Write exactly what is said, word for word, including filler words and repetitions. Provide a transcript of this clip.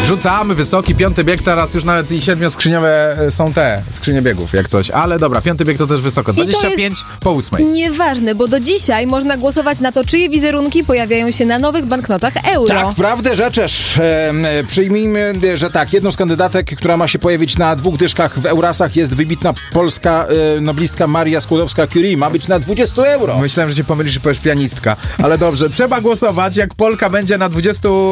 Wrzucamy wysoki piąty bieg, teraz już nawet i siedmioskrzyniowe są te skrzynie biegów, jak coś. Ale dobra, piąty bieg to też wysoko. dwadzieścia pięć po ósmej. Nieważne, bo do dzisiaj można głosować na to, czyje wizerunki pojawiają się na nowych banknotach euro. Tak, prawdę rzeczesz. E, przyjmijmy, że tak, jedną z kandydatek, która ma się pojawić na dwóch dyszkach w Eurasach, jest wybitna polska e, noblistka Maria Skłodowska-Curie. Ma być na dwadzieścia euro. Myślałem, że się pomylisz i powiesz pianistka. Ale dobrze, trzeba głosować. Jak Polka będzie na dwudziestu